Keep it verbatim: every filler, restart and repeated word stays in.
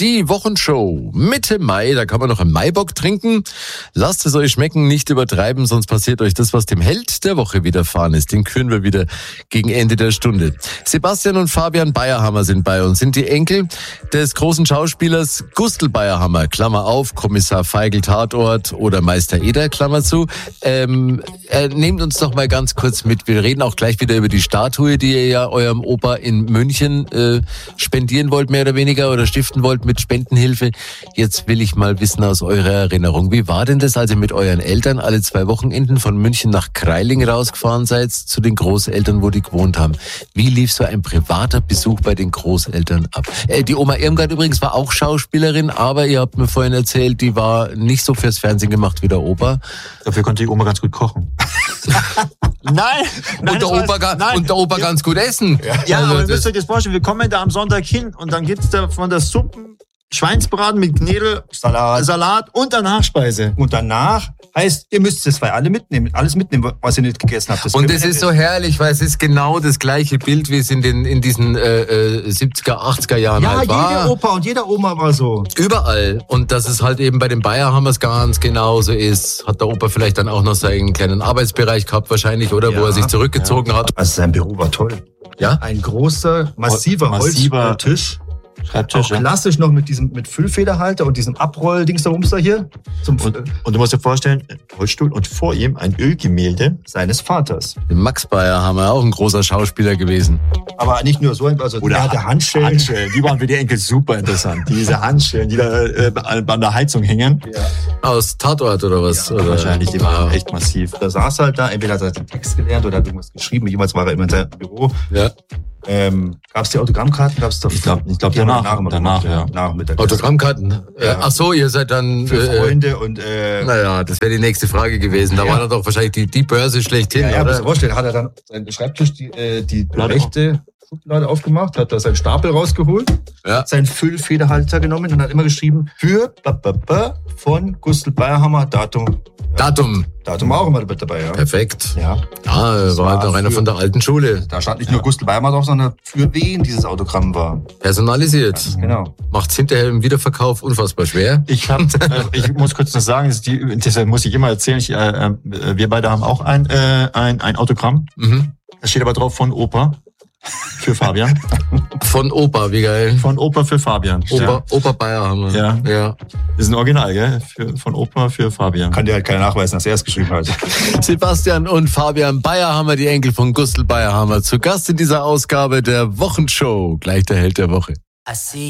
die Wochenshow Mitte Mai, da kann man noch einen Maibock trinken. Lasst es euch schmecken, nicht übertreiben, sonst passiert euch das, was dem Held der Woche widerfahren ist. Den küren wir wieder gegen Ende der Stunde. Sebastian und Fabian Bayerhammer sind bei uns, sind die Enkel des großen Schauspielers Gustl Bayerhammer, Klammer auf, Kommissar Feigl, Tatort oder Meister Eder, Klammer zu. Ähm, äh, nehmt uns doch mal ganz kurz mit. Wir reden auch gleich wieder über die Statue, die ihr ja eurem Opa in München äh, spendieren wollt, mehr oder weniger, oder stiften wollt mit Spendenhilfe. Jetzt will ich mal wissen aus eurer Erinnerung, wie war denn das, als ihr mit euren Eltern alle zwei Wochenenden von München nach Kreiling rausgefahren seid, zu den Großeltern, wo die gewohnt haben? Wie lief so ein privater Besuch bei den Großeltern ab? Äh, die Oma Irmgard übrigens war auch Schauspielerin, aber ihr habt mir vorhin erzählt, die war nicht so fürs Fernsehen gemacht wie der Opa. Dafür konnte die Oma ganz gut kochen. Nein, nein, und der Opa, ga, nein, und der Opa ja. ganz gut essen. Ja, ja also, aber ihr müsst euch das vorstellen, wir kommen da am Sonntag hin und dann gibt's da von der Suppen Schweinsbraten mit Knädel, Salat. Salat und der Nachspeise. Und danach heißt, ihr müsst das zwei alle mitnehmen, alles mitnehmen, was ihr nicht gegessen habt. Das und das ist so herrlich, weil es ist genau das gleiche Bild, wie es in den in diesen äh, äh, siebziger, achtziger Jahren ja, halt war. Ja, jeder Opa und jeder Oma war so. Überall. Und dass es halt eben bei den Bayerhammers ganz genauso ist, hat der Opa vielleicht dann auch noch seinen kleinen Arbeitsbereich gehabt wahrscheinlich, oder? Ja, wo er sich zurückgezogen ja. hat. Also sein Büro war toll. Ja? Ein großer, massiver, massiver Holztisch. Schreibtisch, auch klassisch noch mit diesem mit Füllfederhalter und diesem Abroll-Dings da Rumster hier. Zum und, und du musst dir vorstellen, Holzstuhl und vor ihm ein Ölgemälde seines Vaters. Max Bayerhammer, auch ein großer Schauspieler gewesen. Aber nicht nur so, also Oder der hatte Handschellen. Handschellen. Die waren für die Enkel super interessant. Diese Handschellen, die da äh, an der Heizung hängen. Ja. Aus Tatort oder was? Ja, oder? Wahrscheinlich, die waren wow. echt massiv. Da saß halt da, entweder hat er den Text gelernt oder hat irgendwas geschrieben. Jemals war er immer in seinem Büro. Ja. Ähm, gab es die Autogrammkarten? Gab's doch, ich glaube, ich glaub, danach. Danach, danach ja. Nach mit der Autogrammkarten? Ja. Ach so, ihr seid dann... Für äh, Freunde und... Äh, naja, das wäre die nächste Frage gewesen. Da ja. war dann doch wahrscheinlich die, die Börse schlechthin, ja, ja, oder? Ja, vorstellen, hat er dann seinen Schreibtisch, die, äh, die rechte Schublade aufgemacht, hat da seinen Stapel rausgeholt, ja. hat seinen Füllfederhalter genommen und hat immer geschrieben, für b -b -b von Gustl Bayerhammer, Datum... Datum. Datum war auch immer dabei, ja. Perfekt. Ja. Ja, war, war halt noch einer von der alten Schule. Da stand nicht nur ja. Gustl Bayerhammer drauf, sondern für wen dieses Autogramm war. Personalisiert. Ja, genau. Macht's hinterher im Wiederverkauf unfassbar schwer. Ich hab, äh, ich muss kurz noch sagen, das, die, das muss ich immer erzählen, ich, äh, wir beide haben auch ein, äh, ein, ein Autogramm. Mhm. Da steht aber drauf von Opa. Für Fabian. Von Opa, wie geil. Von Opa für Fabian. Opa, ja. Opa Bayerhammer. Ja. ja. Das ist ein Original, gell? Für, von Opa für Fabian. Kann dir halt keiner nachweisen, dass er es geschrieben hat. Sebastian und Fabian Bayerhammer, die Enkel von Gustl Bayerhammer, zu Gast in dieser Ausgabe der Wochenshow. Gleich der Held der Woche.